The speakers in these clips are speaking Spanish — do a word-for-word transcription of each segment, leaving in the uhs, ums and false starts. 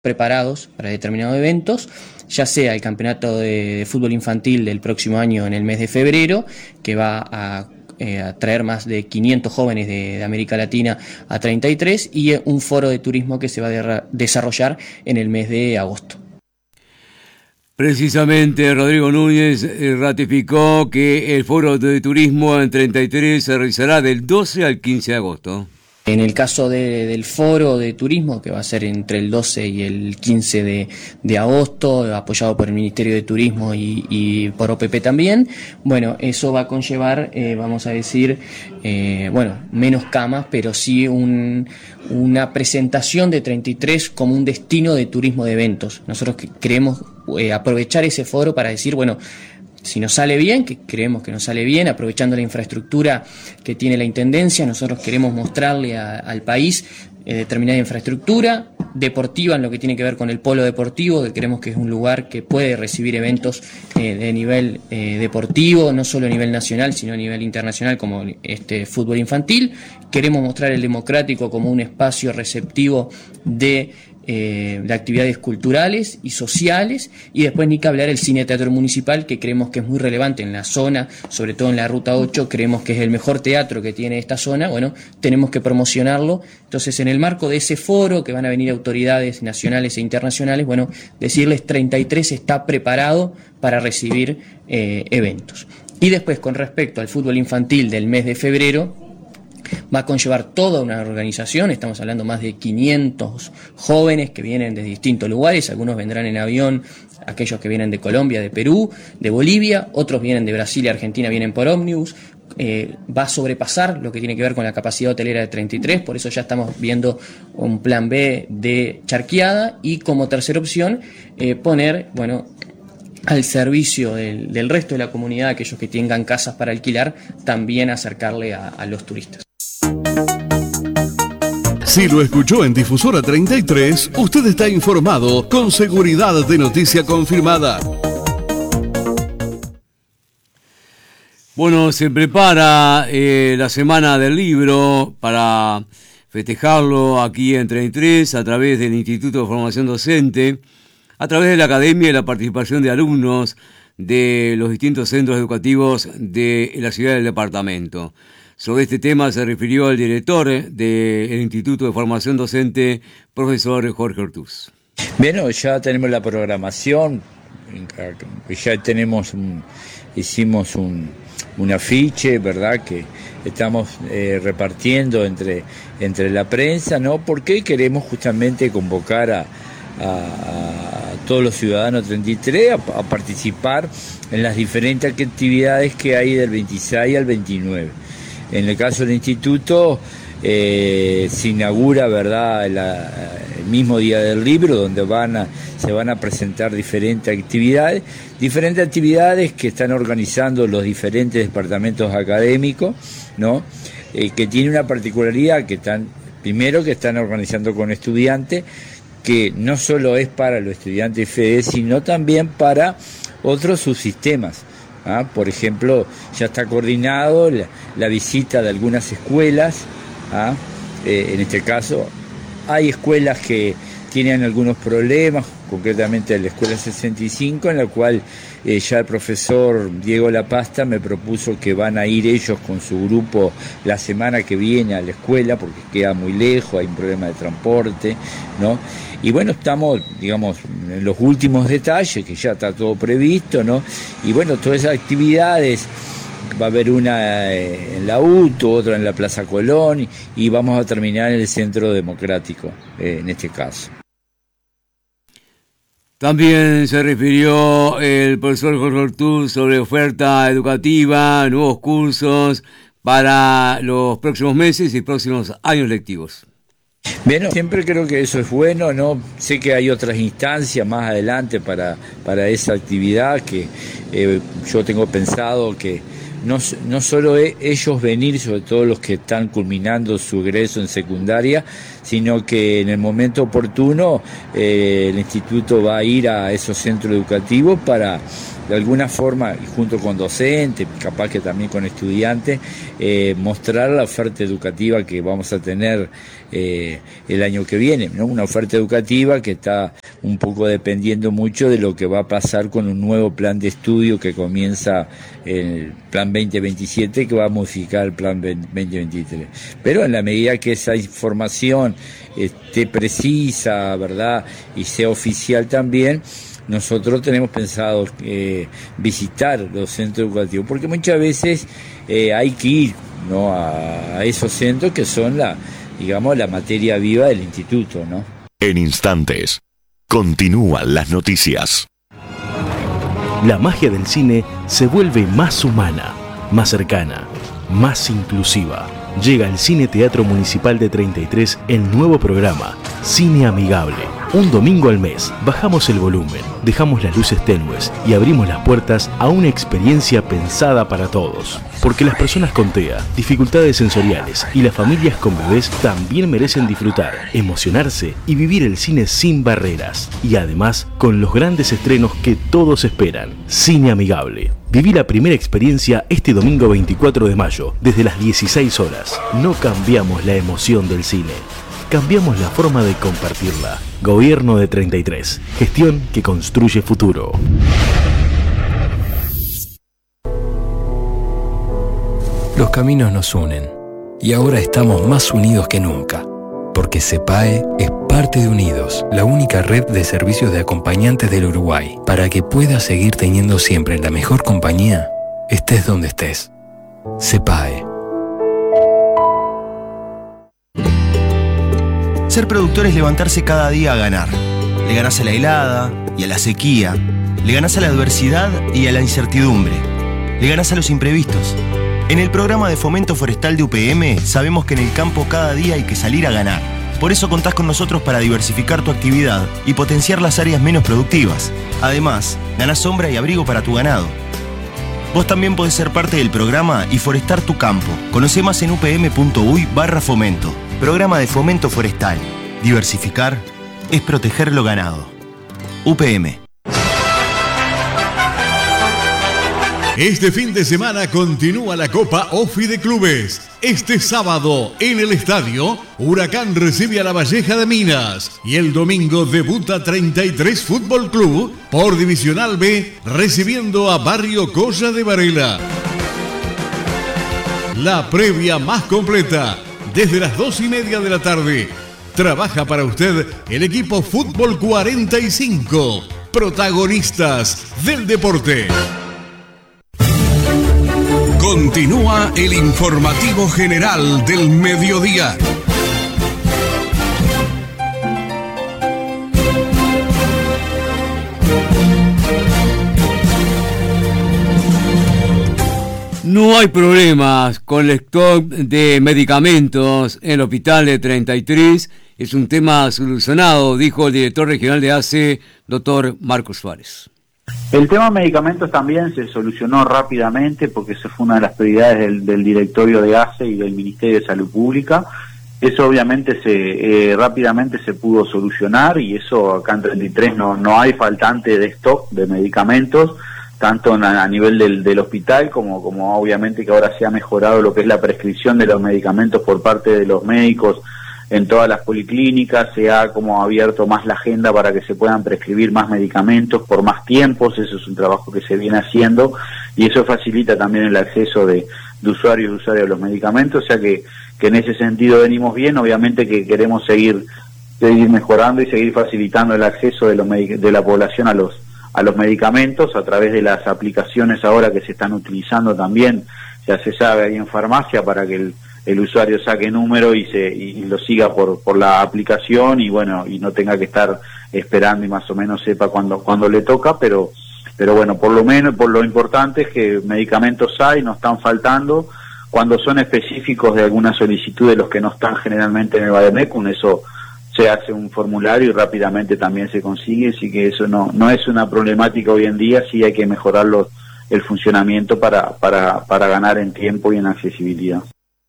preparados para determinados eventos, ya sea el campeonato de fútbol infantil del próximo año en el mes de febrero, que va a, eh, a traer más de quinientos jóvenes de, de América Latina a treinta y tres, y un foro de turismo que se va a de, desarrollar en el mes de agosto. Precisamente, Rodrigo Núñez ratificó que el foro de turismo en treinta y tres se realizará del doce al quince de agosto. En el caso de, del foro de turismo, que va a ser entre el doce y el quince de, de agosto, apoyado por el Ministerio de Turismo y, y por O P P también, bueno, eso va a conllevar, eh, vamos a decir, eh, bueno, menos camas, pero sí un, una presentación de treinta y tres como un destino de turismo de eventos. Nosotros queremos eh, aprovechar ese foro para decir, bueno, si nos sale bien, que creemos que nos sale bien, aprovechando la infraestructura que tiene la Intendencia, nosotros queremos mostrarle a, al país eh, determinada infraestructura deportiva en lo que tiene que ver con el polo deportivo, que creemos que es un lugar que puede recibir eventos eh, de nivel eh, deportivo, no solo a nivel nacional, sino a nivel internacional, como este fútbol infantil. Queremos mostrar el democrático como un espacio receptivo de Eh, de actividades culturales y sociales, y después ni que hablar el cine teatro municipal, que creemos que es muy relevante en la zona, sobre todo en la ruta ocho, creemos que es el mejor teatro que tiene esta zona. Bueno, tenemos que promocionarlo. Entonces, en el marco de ese foro, que van a venir autoridades nacionales e internacionales, bueno, decirles treinta y tres está preparado para recibir eh, eventos. Y después, con respecto al fútbol infantil del mes de febrero, va a conllevar toda una organización. Estamos hablando más de quinientos jóvenes que vienen de distintos lugares, algunos vendrán en avión, aquellos que vienen de Colombia, de Perú, de Bolivia, otros vienen de Brasil y Argentina, vienen por ómnibus. Eh, va a sobrepasar lo que tiene que ver con la capacidad hotelera de treinta y tres, por eso ya estamos viendo un plan B de charqueada, y como tercera opción eh, poner, bueno, al servicio del, del resto de la comunidad, aquellos que tengan casas para alquilar, también acercarle a, a los turistas. Si lo escuchó en Difusora treinta y tres, usted está informado con seguridad de noticia confirmada. Bueno, se prepara eh, la Semana del Libro para festejarlo aquí en treinta y tres a través del Instituto de Formación Docente, a través de la Academia y la participación de alumnos de los distintos centros educativos de la ciudad del departamento. Sobre este tema se refirió el director del Instituto de Formación Docente, profesor Jorge Ortús. Bueno, ya tenemos la programación, ya tenemos un, hicimos un, un afiche, ¿verdad?, que estamos eh, repartiendo entre, entre la prensa, ¿no? Porque queremos justamente convocar a, a, a todos los ciudadanos treinta y tres a, a participar en las diferentes actividades que hay del veintiséis al veintinueve. En el caso del instituto, eh, se inaugura, ¿verdad?, la, el mismo día del libro, donde van a, se van a presentar diferentes actividades, diferentes actividades que están organizando los diferentes departamentos académicos, ¿no? Eh, que tiene una particularidad, que están, primero que están organizando con estudiantes, que no solo es para los estudiantes de F E D, sino también para otros subsistemas. ¿Ah? Por ejemplo, ya está coordinado la, la visita de algunas escuelas, ¿ah? eh, en este caso hay escuelas que tienen algunos problemas, concretamente la escuela sesenta y cinco, en la cual eh, ya el profesor Diego Lapasta me propuso que van a ir ellos con su grupo la semana que viene a la escuela, porque queda muy lejos, hay un problema de transporte, ¿no? Y bueno, estamos, digamos, en los últimos detalles, que ya está todo previsto, ¿no? Y bueno, todas esas actividades, va a haber una en la U T U, otra en la Plaza Colón, y, y vamos a terminar en el Centro Democrático, eh, en este caso. También se refirió el profesor Jorge Ortús sobre oferta educativa, nuevos cursos para los próximos meses y próximos años lectivos. Bueno, siempre creo que eso es bueno, ¿no? Sé que hay otras instancias más adelante para, para esa actividad, que eh, yo tengo pensado que no, no solo ellos venir, sobre todo los que están culminando su egreso en secundaria, sino que en el momento oportuno eh, el instituto va a ir a esos centros educativos para, de alguna forma, junto con docentes, capaz que también con estudiantes, eh, mostrar la oferta educativa que vamos a tener eh, el año que viene, ¿no? Una oferta educativa que está un poco dependiendo mucho de lo que va a pasar con un nuevo plan de estudio que comienza el plan veinte veintisiete, que va a modificar el plan veinte veintitrés. Pero en la medida que esa información esté precisa, ¿verdad?, y sea oficial también, nosotros tenemos pensado eh, visitar los centros educativos, porque muchas veces eh, hay que ir, ¿no?, a, a esos centros que son la, digamos, la materia viva del instituto, ¿no? En instantes, continúan las noticias. La magia del cine se vuelve más humana, más cercana, más inclusiva. Llega al Cine Teatro Municipal de treinta y tres el nuevo programa Cine Amigable. Un domingo al mes bajamos el volumen, dejamos las luces tenues y abrimos las puertas a una experiencia pensada para todos. Porque las personas con T E A, dificultades sensoriales y las familias con bebés también merecen disfrutar, emocionarse y vivir el cine sin barreras. Y además con los grandes estrenos que todos esperan. Cine Amigable. Viví la primera experiencia este domingo veinticuatro de mayo, desde las dieciséis horas. No cambiamos la emoción del cine, cambiamos la forma de compartirla. Gobierno de treinta y tres. Gestión que construye futuro. Los caminos nos unen y ahora estamos más unidos que nunca, porque CEPAE es parte de Unidos, la única red de servicios de acompañantes del Uruguay, para que puedas seguir teniendo siempre la mejor compañía, estés donde estés. CEPAE. Ser productor es levantarse cada día a ganar. Le ganás a la helada y a la sequía, le ganás a la adversidad y a la incertidumbre, le ganás a los imprevistos. En el programa de fomento forestal de U P M sabemos que en el campo cada día hay que salir a ganar. Por eso contás con nosotros para diversificar tu actividad y potenciar las áreas menos productivas. Además, ganás sombra y abrigo para tu ganado. Vos también podés ser parte del programa y forestar tu campo. Conocé más en upm.uy barra fomento. Programa de fomento forestal. Diversificar es proteger lo ganado. U P M. Este fin de semana continúa la Copa OFI de Clubes. Este sábado, en el estadio, Huracán recibe a La Valleja de Minas. Y el domingo debuta treinta y tres Fútbol Club por Divisional B, recibiendo a Barrio Colla de Varela. La previa más completa, desde las dos y media de la tarde. Trabaja para usted el equipo Fútbol cuarenta y cinco, protagonistas del deporte. Continúa el informativo general del mediodía. No hay problemas con el stock de medicamentos en el hospital de treinta y tres. Es un tema solucionado, dijo el director regional de A C E, doctor Marcos Suárez. El tema de medicamentos también se solucionó rápidamente porque esa fue una de las prioridades del, del directorio de A C E y del Ministerio de Salud Pública. Eso obviamente se eh, rápidamente se pudo solucionar y eso acá en treinta y tres no, no hay faltante de stock de medicamentos, tanto a, a nivel del, del hospital como, como obviamente que ahora se ha mejorado lo que es la prescripción de los medicamentos por parte de los médicos en todas las policlínicas. Se ha como abierto más la agenda para que se puedan prescribir más medicamentos por más tiempos. Eso es un trabajo que se viene haciendo y eso facilita también el acceso de, de usuarios y usuarios a los medicamentos, o sea que, que en ese sentido venimos bien. Obviamente que queremos seguir seguir mejorando y seguir facilitando el acceso de los de la población a los a los medicamentos a través de las aplicaciones ahora que se están utilizando también, ya se sabe ahí en farmacia, para que el el usuario saque número y se y lo siga por por la aplicación y bueno, y no tenga que estar esperando y más o menos sepa cuándo cuando le toca, pero pero bueno, por lo menos, por lo importante es que medicamentos hay, no están faltando. Cuando son específicos de alguna solicitud de los que no están generalmente en el Bademecum, eso se hace un formulario y rápidamente también se consigue, así que eso no no es una problemática hoy en día. Sí hay que mejorar los el funcionamiento para, para, para ganar en tiempo y en accesibilidad.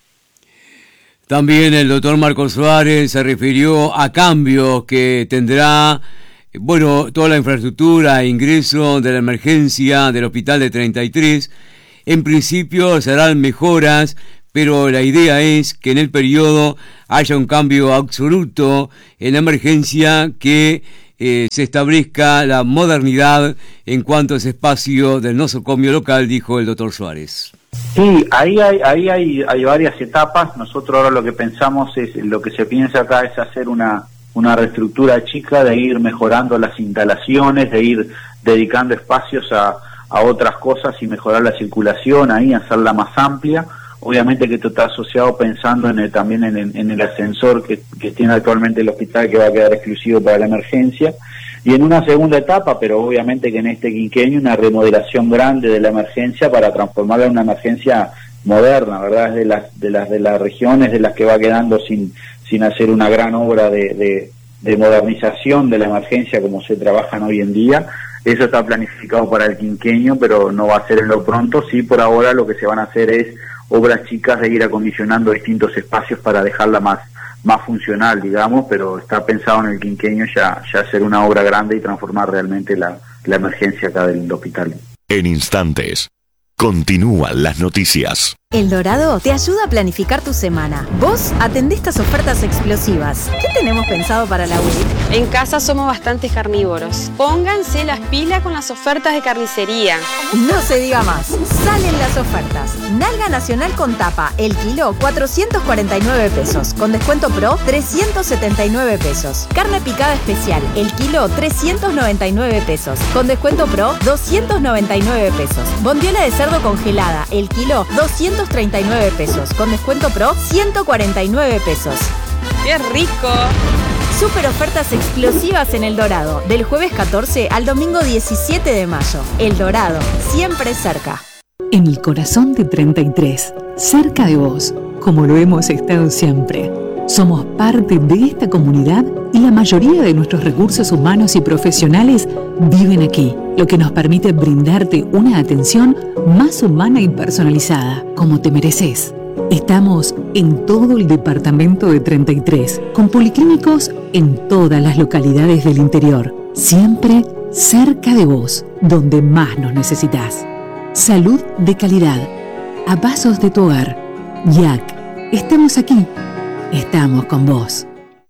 También el doctor Marcos Suárez se refirió a cambios que tendrá, bueno, toda la infraestructura e ingreso de la emergencia del hospital de treinta y tres. En principio serán mejoras, pero la idea es que en el periodo haya un cambio absoluto en la emergencia, que eh, se establezca la modernidad en cuanto a ese espacio del nosocomio local, dijo el doctor Suárez. Sí, ahí hay, ahí hay, hay varias etapas. Nosotros ahora lo que pensamos es, lo que se piensa acá es hacer una, una reestructura chica, de ir mejorando las instalaciones, de ir dedicando espacios a, a otras cosas y mejorar la circulación ahí, hacerla más amplia. Obviamente que esto está asociado pensando en el, también en el, en el ascensor que, que tiene actualmente el hospital, que va a quedar exclusivo para la emergencia. Y en una segunda etapa, pero obviamente que en este quinquenio, una remodelación grande de la emergencia para transformarla en una emergencia moderna, ¿verdad? Es de las, de las, de las regiones de las que va quedando sin, sin hacer una gran obra de, de, de modernización de la emergencia como se trabajan hoy en día. Eso está planificado para el quinquenio, pero no va a ser en lo pronto. Sí, por ahora lo que se van a hacer es obras chicas de ir acondicionando distintos espacios para dejarla más más funcional, digamos, pero está pensado en el quinquenio ya, ya hacer una obra grande y transformar realmente la, la emergencia acá del hospital. En instantes, continúan las noticias. El Dorado te ayuda a planificar tu semana. Vos atendés estas ofertas explosivas. ¿Qué tenemos pensado para la U I C? En casa somos bastante carnívoros. Pónganse las pilas con las ofertas de carnicería. No se diga más. Salen las ofertas. Nalga nacional con tapa, el kilo cuatrocientos cuarenta y nueve pesos. Con descuento pro, trescientos setenta y nueve pesos. Carne picada especial, el kilo trescientos noventa y nueve pesos. Con descuento pro, doscientos noventa y nueve pesos. Bondiola de cerdo congelada, el kilo doscientos treinta y nueve pesos. Con descuento pro, ciento cuarenta y nueve pesos. ¡Qué rico! Super ofertas explosivas en El Dorado, del jueves catorce al domingo diecisiete de mayo. El Dorado, siempre cerca. En el corazón de treinta y tres, cerca de vos, como lo hemos estado siempre. Somos parte de esta comunidad y la mayoría de nuestros recursos humanos y profesionales viven aquí, lo que nos permite brindarte una atención más humana y personalizada, como te mereces. Estamos en todo el departamento de treinta y tres, con policlínicos en todas las localidades del interior, siempre cerca de vos, donde más nos necesitas. Salud de calidad, a pasos de tu hogar. Y A C, estamos aquí, estamos con vos.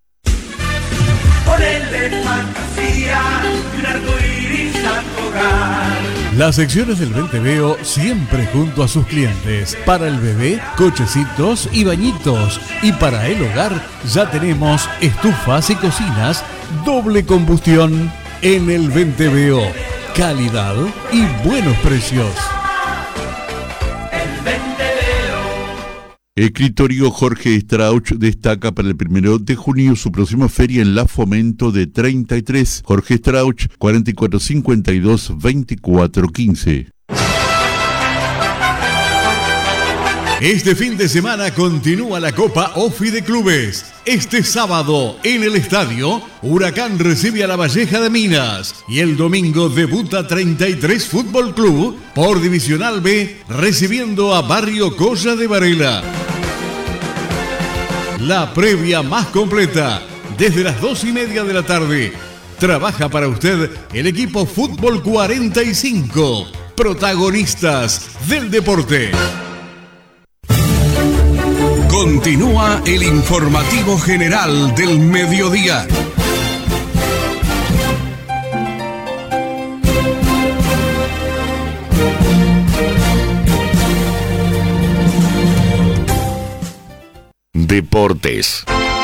Ponele fantasía y un arcoíris a tu hogar. Las secciones del Beltebeo siempre junto a sus clientes. Para el bebé, cochecitos y bañitos. Y para el hogar ya tenemos estufas y cocinas doble combustión. En el Beltebeo, calidad y buenos precios. Escritorio Jorge Strauch destaca para el primero de junio su próxima feria en la Fomento de treinta y tres. Jorge Strauch, cuarenta y cuatro cincuenta y dos, veinticuatro quince. Este fin de semana continúa la Copa Ofi de Clubes. Este sábado, en el estadio, Huracán recibe a La Valleja de Minas. Y el domingo debuta treinta y tres Fútbol Club por Divisional B, recibiendo a Barrio Colla de Varela. La previa más completa, desde las dos y media de la tarde. Trabaja para usted el equipo Fútbol cuarenta y cinco, protagonistas del deporte. Continúa el informativo general del mediodía. Deportes.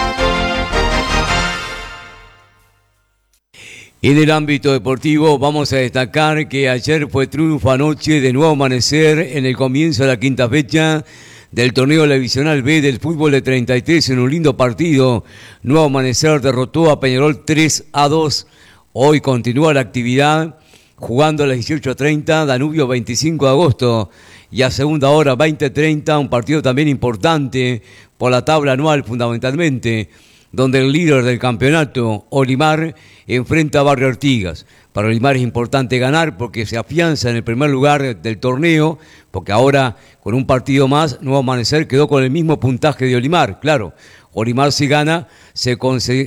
En el ámbito deportivo vamos a destacar que ayer fue triunfo, anoche de Nuevo Amanecer en el comienzo de la quinta fecha del torneo de la Divisional B del fútbol de treinta y tres en un lindo partido. Nuevo Amanecer derrotó a Peñarol tres a dos. Hoy continúa la actividad jugando a las dieciocho treinta, Danubio veinticinco de agosto, y a segunda hora veinte treinta, un partido también importante por la tabla anual fundamentalmente. donde el líder del campeonato, Olimar, enfrenta a Barrio Artigas. Para Olimar es importante ganar porque se afianza en el primer lugar del torneo, porque ahora con un partido más, Nuevo Amanecer quedó con el mismo puntaje de Olimar. Claro, Olimar si gana se,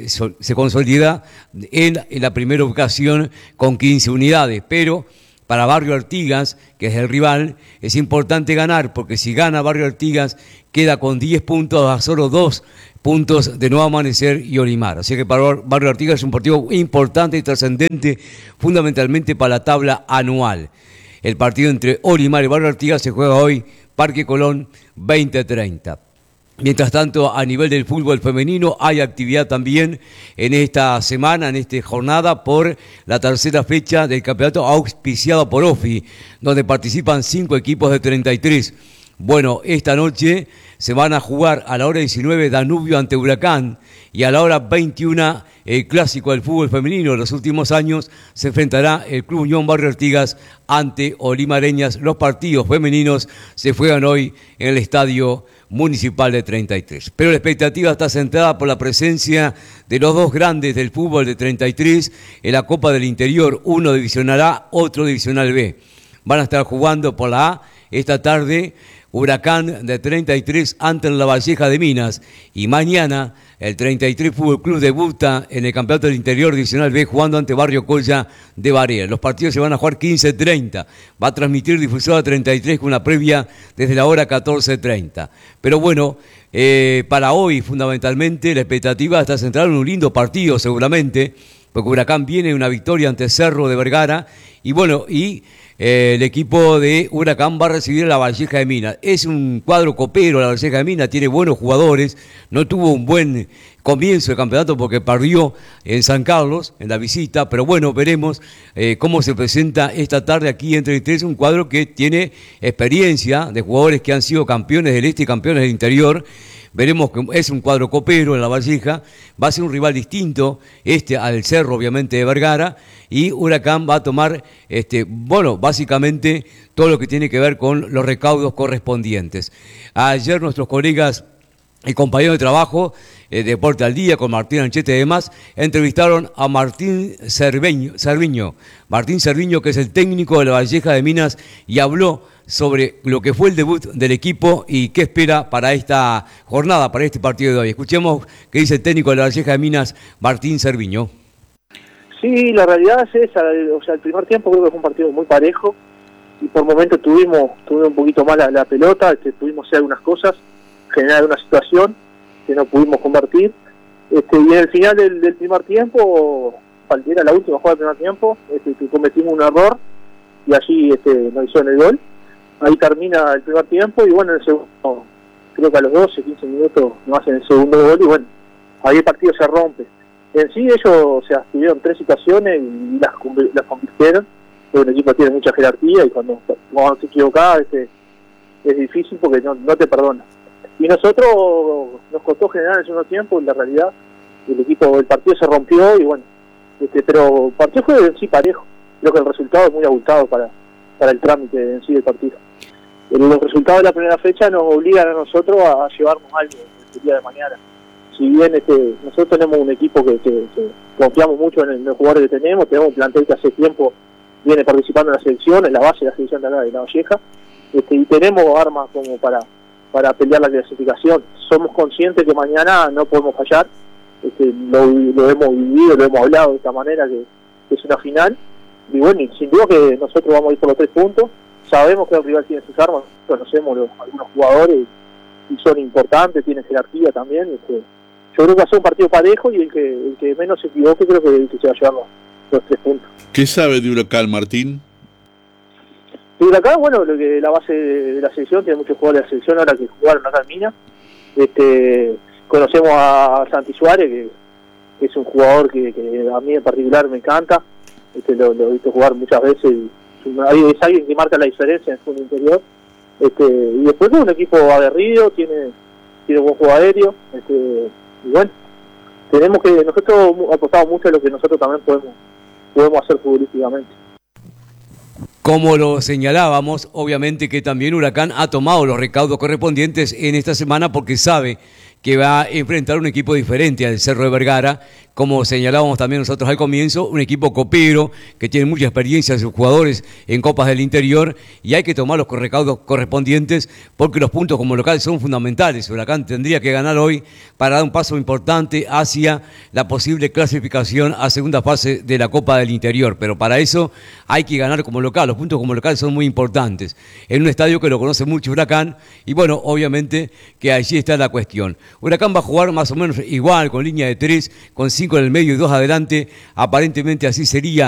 se consolida en, en la primera ocasión con quince unidades, pero para Barrio Artigas, que es el rival, es importante ganar, porque si gana Barrio Artigas, queda con diez puntos a solo dos puntos de Nuevo Amanecer y Olimar. Así que para Barrio Artigas es un partido importante y trascendente, fundamentalmente para la tabla anual. El partido entre Olimar y Barrio Artigas se juega hoy, Parque Colón, veinte treinta. Mientras tanto, a nivel del fútbol femenino, hay actividad también en esta semana, en esta jornada, por la tercera fecha del campeonato auspiciado por O F I, donde participan cinco equipos de treinta y tres. Bueno, esta noche se van a jugar a la hora diecinueve Danubio ante Huracán y a la hora veintiuna el clásico del fútbol femenino de los últimos años se enfrentará el Club Unión Barrio Artigas ante Olimareñas. Los partidos femeninos se juegan hoy en el Estadio Municipal de treinta y tres. Pero la expectativa está centrada por la presencia de los dos grandes del fútbol de treinta y tres en la Copa del Interior, uno divisional A, otro divisional B. Van a estar jugando por la A esta tarde Huracán de treinta y tres ante la Valleja de Minas y mañana el treinta y tres Fútbol Club debuta en el Campeonato del Interior Divisional B jugando ante Barrio Colla de Barea. Los partidos se van a jugar quince treinta. Va a transmitir Difusora treinta y tres con una previa desde la hora catorce treinta. Pero bueno, eh, para hoy fundamentalmente la expectativa está centrada en un lindo partido seguramente, porque Huracán viene de una victoria ante Cerro de Vergara y bueno, y Eh, el equipo de Huracán va a recibir a la Valleja de Minas. Es un cuadro copero la Valleja de Minas, tiene buenos jugadores, no tuvo un buen comienzo de campeonato porque perdió en San Carlos, en la visita, pero bueno, veremos eh, cómo se presenta esta tarde aquí en treinta y tres, un cuadro que tiene experiencia de jugadores que han sido campeones del Este y campeones del Interior. Veremos que es un cuadro copero en la Valleja, va a ser un rival distinto, este al Cerro obviamente de Vergara, y Huracán va a tomar, este, bueno, básicamente todo lo que tiene que ver con los recaudos correspondientes. Ayer nuestros colegas y compañeros de trabajo, eh, Deporte al Día, con Martín Anchete y demás, entrevistaron a Martín Cerveño, Cerviño, Martín Cerviño, que es el técnico de la Valleja de Minas, y habló sobre lo que fue el debut del equipo y qué espera para esta jornada, para este partido de hoy. Escuchemos qué dice el técnico de la Valleja de Minas, Martín Cerviño. Sí, la realidad es esa, o sea, el primer tiempo creo que fue un partido muy parejo y por momentos tuvimos tuvimos un poquito más la, la pelota, este, pudimos hacer algunas cosas, generar una situación que no pudimos convertir, este, y en el final del, del primer tiempo, era la última jugada del primer tiempo, este, que cometimos un error y allí este, nos hicieron el gol. Ahí termina el primer tiempo y bueno, en el segundo, creo que a los doce, quince minutos nos hacen el segundo gol y bueno, ahí el partido se rompe. En sí ellos, o sea, tuvieron tres situaciones y las, las convirtieron, porque el equipo tiene mucha jerarquía y cuando, cuando te equivocás este, es difícil porque no, no te perdona. Y nosotros nos costó generar el segundo tiempo, en la realidad el equipo, el partido se rompió y bueno, este, pero el partido fue en sí parejo, creo que el resultado es muy abultado para, para el trámite en sí del partido. Los resultados de la primera fecha nos obligan a nosotros a llevarnos algo el día de mañana. Si bien este, nosotros tenemos un equipo que, que, que confiamos mucho en, el, en los jugadores que tenemos, tenemos un plantel que hace tiempo viene participando en la selección, en la base de la selección de acá de La Valleja, este, y tenemos armas como para, para pelear la clasificación. Somos conscientes que mañana no podemos fallar, este, lo, lo hemos vivido, lo hemos hablado de esta manera, que, que es una final, y bueno, y sin duda que nosotros vamos a ir por los tres puntos. Sabemos que el rival tiene sus armas, conocemos los, algunos jugadores y son importantes, tienen jerarquía también. Este, yo creo que va a ser un partido parejo y el que, el que menos se equivoque creo que, el que se va a llevar los, los tres puntos. ¿Qué sabe de Huracán, Martín? De Huracán, bueno, lo que la base de la selección, tiene muchos jugadores de la selección ahora que jugaron acá en Minas. Este, conocemos a Santi Suárez, que, que es un jugador que, que a mí en particular me encanta. Este, lo, lo he visto jugar muchas veces y es alguien que marca la diferencia en el fútbol interior, este, y después es un equipo aguerrido, tiene tiene buen juego aéreo, este, y bueno, tenemos que nosotros apostamos mucho a lo que nosotros también podemos podemos hacer futbolísticamente. Como lo señalábamos, obviamente que también Huracán ha tomado los recaudos correspondientes en esta semana porque sabe que va a enfrentar un equipo diferente al Cerro de Vergara, como señalábamos también nosotros al comienzo, un equipo copero que tiene mucha experiencia de sus jugadores en Copas del Interior, y hay que tomar los recaudos correspondientes porque los puntos como local son fundamentales. Huracán tendría que ganar hoy para dar un paso importante hacia la posible clasificación a segunda fase de la Copa del Interior, pero para eso hay que ganar como local. Los puntos como local son muy importantes en un estadio que lo conoce mucho Huracán, y bueno, obviamente que allí está la cuestión. Huracán va a jugar más o menos igual, con línea de tres, con cinco en el medio y dos adelante. Aparentemente así sería